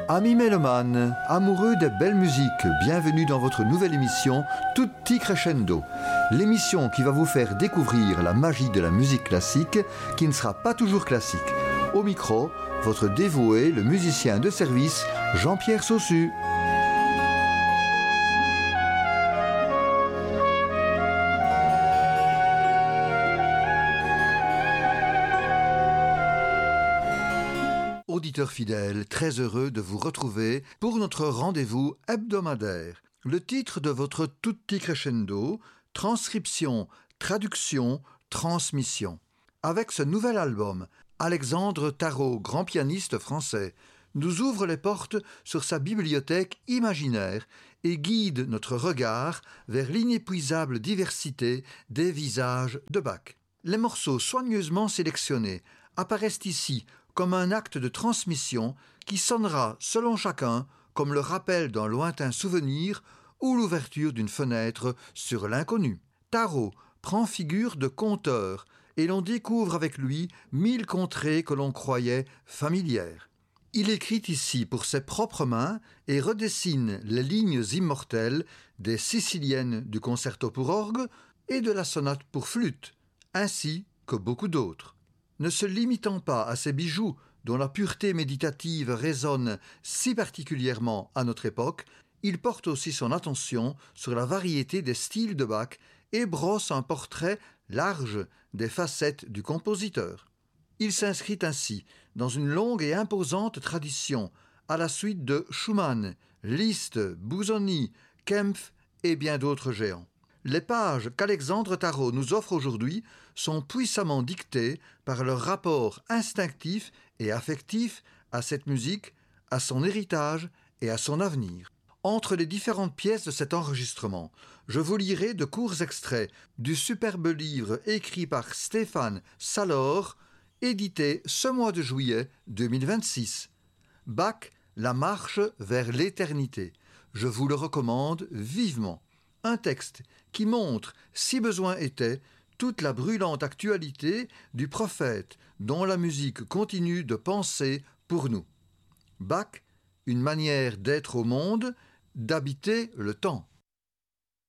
Amis mélomanes, amoureux des belles musiques, bienvenue dans votre nouvelle émission Tutti Crescendo. L'émission qui va vous faire découvrir la magie de la musique classique qui ne sera pas toujours classique. Au micro, votre dévoué, le musicien de service, Jean-Pierre Saussu. Auditeurs fidèles, très heureux de vous retrouver pour notre rendez-vous hebdomadaire. Le titre de votre Tutti Crescendo, transcription, traduction, transmission. Avec ce nouvel album, Alexandre Tarot, grand pianiste français, nous ouvre les portes sur sa bibliothèque imaginaire et guide notre regard vers l'inépuisable diversité des visages de Bach. Les morceaux soigneusement sélectionnés apparaissent ici comme un acte de transmission qui sonnera, selon chacun, comme le rappel d'un lointain souvenir ou l'ouverture d'une fenêtre sur l'inconnu. Tarot prend figure de conteur et l'on découvre avec lui 1000 contrées que l'on croyait familières. Il écrit ici pour ses propres mains et redessine les lignes immortelles des Siciliennes du concerto pour orgue et de la sonate pour flûte, ainsi que beaucoup d'autres. Ne se limitant pas à ces bijoux dont la pureté méditative résonne si particulièrement à notre époque, il porte aussi son attention sur la variété des styles de Bach et brosse un portrait large des facettes du compositeur. Il s'inscrit ainsi dans une longue et imposante tradition à la suite de Schumann, Liszt, Busoni, Kempff et bien d'autres géants. Les pages qu'Alexandre Tarot nous offre aujourd'hui sont puissamment dictées par leur rapport instinctif et affectif à cette musique, à son héritage et à son avenir. Entre les différentes pièces de cet enregistrement, je vous lirai de courts extraits du superbe livre écrit par Stéphane Salor, édité ce mois de juillet 2026. Bach, la marche vers l'éternité. Je vous le recommande vivement. Un texte qui montre, si besoin était, toute la brûlante actualité du prophète dont la musique continue de penser pour nous. Bach, une manière d'être au monde, d'habiter le temps.